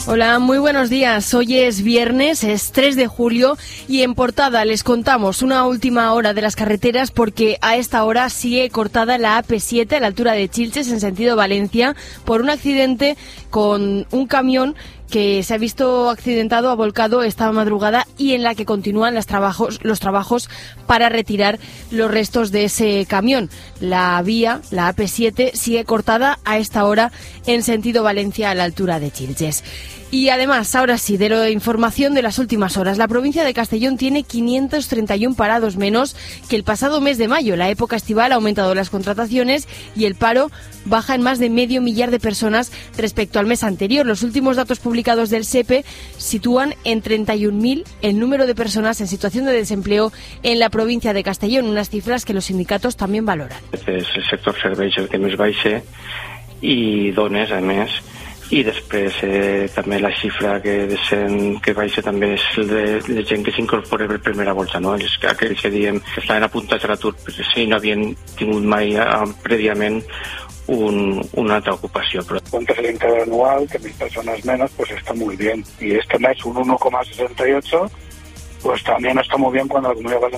Hola, muy buenos días. Hoy es viernes, es 3 de julio y en portada les contamos una última hora de las carreteras porque a esta hora sigue cortada la AP7 a la altura de Chilches en sentido Valencia por un accidente con un camión que se ha visto accidentado, ha volcado esta madrugada y en la que continúan los trabajos para retirar los restos de ese camión. La vía, la AP7, sigue cortada a esta hora en sentido Valencia a la altura de Chilches. Y además, ahora sí, de la información de las últimas horas. La provincia de Castellón tiene 531 parados menos que el pasado mes de mayo. La época estival ha aumentado las contrataciones y el paro baja en más de 500.000 de personas respecto al mes anterior. Los últimos datos publicados del SEPE sitúan en 31.000 el número de personas en situación de desempleo en la provincia de Castellón, unas cifras que los sindicatos también valoran. És el sector serveis el que més baixa i dones, a més, i després també la xifra que baixa també és de gent que s'incorpora per primera volta, no? Aquells que diem que estaven apuntats a l'atur si no havien tingut mai prèviament una altra ocupació. Cuentas el interanual, que 1.000 personas menos, pues está muy bien. Y este mes un 1,68, pues también está muy bien cuando la Comunidad